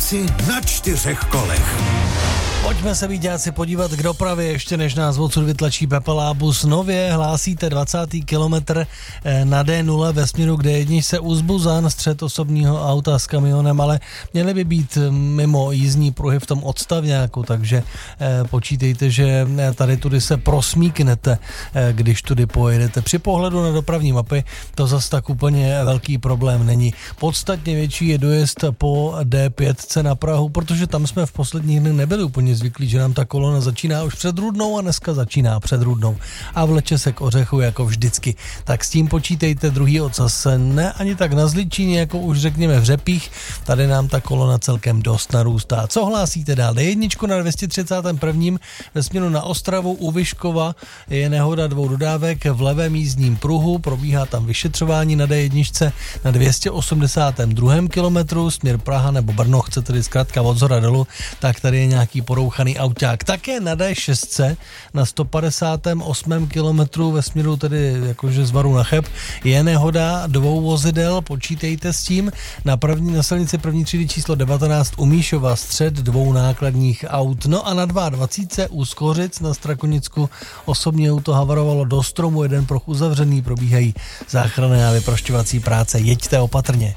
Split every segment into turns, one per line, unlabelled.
Víťáci na 4 kolech.
Pojďme se, víťáci, podívat k dopravě, ještě než nás odsud vytlačí Pepelábus. Nově hlásíte 20. kilometr na D0 ve směru k D1 se Uzbuzan, střet osobního auta s kamionem, ale měly by být mimo jízdní pruhy v tom odstavňáku, takže počítejte, že tady tudy se prosmíknete, když tudy pojedete. Při pohledu na dopravní mapy to zas tak úplně velký problém není. Podstatně větší je dojezd po D5 na Prahu, protože tam jsme v posledních dnech nebyli úplně zvyklí, že nám ta kolona začíná už před Rudnou a dneska začíná před Rudnou a vleče se k ořechu jako vždycky. Tak s tím počítejte. Druhý ocas ne ani tak na Zličíně, jako už řekněme v Řepích. Tady nám ta kolona celkem dost narůstá. Co hlásíte dál? D1 na 231. ve směru na Ostravu u Vyškova je nehoda 2 dodávek v levém jízdním pruhu, probíhá tam vyšetřování na D1 na 282. kilometru, směr Praha nebo Brno, chce tedy zkrátka od zhora dolů, tak tady je nějaký porouchaný auták. Také na D6 na 158. kilometru ve směru tedy jakože z Varu na Cheb je nehoda 2 vozidel, počítejte s tím. Na silnici první třídy číslo 19 u Míšova střet 2 nákladních aut. No a na 22 u Skořic na Strakonicku osobní auto havarovalo do stromu, jeden pruh uzavřený, probíhají záchranné a vyprošťovací práce. Jeďte opatrně.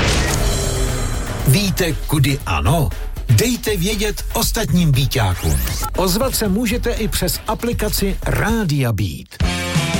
Víte, kudy ano? Dejte vědět ostatním víťákům. Ozvat se můžete i přes aplikaci Rádia Beat.